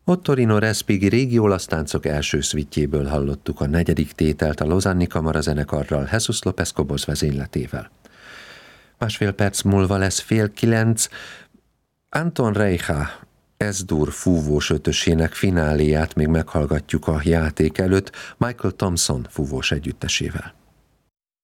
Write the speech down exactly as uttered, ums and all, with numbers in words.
Ott Torino Respighi régi olasz táncok első szvitjéből hallottuk a negyedik tételt a Lausanne-i kamarazenekarral, Jesus López Cobos vezényletével. Másfél perc múlva lesz fél kilenc, Anton Reicha Ez-dur fúvós ötösének fináléját még meghallgatjuk a játék előtt Michael Thompson fúvós együttesével.